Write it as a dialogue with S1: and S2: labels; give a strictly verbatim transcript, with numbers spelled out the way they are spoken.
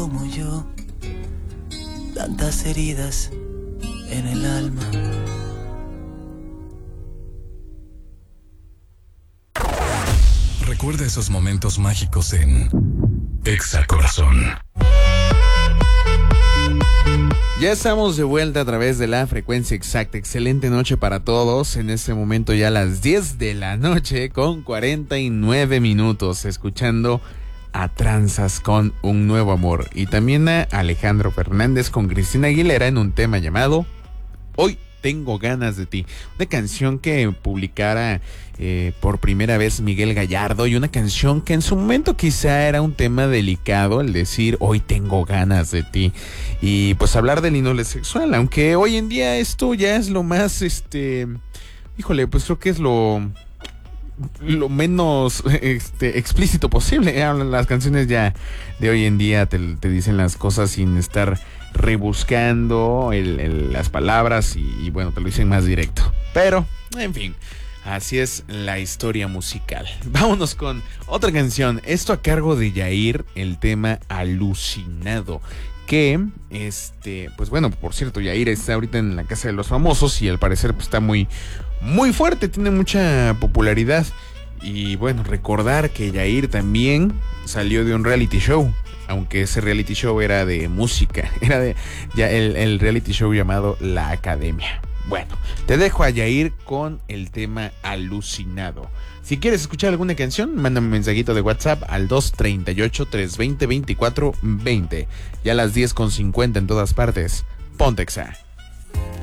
S1: como yo, tantas heridas en el alma.
S2: Recuerda esos momentos mágicos en Exa Corazón.
S3: Ya estamos de vuelta a través de la frecuencia exacta. Excelente noche para todos. En este momento ya a las diez de la noche con cuarenta y nueve minutos, escuchando a Tranzas con Un Nuevo Amor. Y también a Alejandro Fernández con Cristina Aguilera en un tema llamado Hoy Tengo Ganas de Ti. Una canción que publicara eh, por primera vez Miguel Gallardo, y una canción que en su momento quizá era un tema delicado, el decir Hoy Tengo Ganas de Ti. Y pues hablar del índole sexual, aunque hoy en día esto ya es lo más, este, híjole, pues creo que es lo... lo menos este, explícito posible. Las canciones ya de hoy en día te, te dicen las cosas sin estar rebuscando el, el, las palabras y, y bueno, te lo dicen más directo. Pero, en fin, así es la historia musical. Vámonos con otra canción. Esto a cargo de Yair, el tema Alucinado. Que, este, pues bueno, por cierto, Yair está ahorita en la Casa de los Famosos y al parecer pues, está muy, muy fuerte, tiene mucha popularidad. Y bueno, recordar que Yair también salió de un reality show, aunque ese reality show era de música, era de ya el, el reality show llamado La Academia. Bueno, te dejo a Yair con el tema Alucinado. Si quieres escuchar alguna canción, mándame un mensajito de WhatsApp al dos treinta y ocho, trescientos veinte, veinticuatro veinte. Ya a las diez con cincuenta en todas partes. Ponte Exa.